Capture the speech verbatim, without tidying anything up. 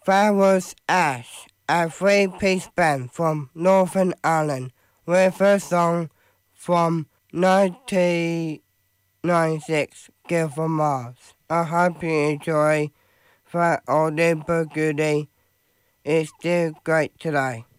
That was Ash, a three-piece band from Northern Ireland, with a song from nineteen ninety-six, Give from Mars. I hope you enjoy that oldie but goodie. It's still great today.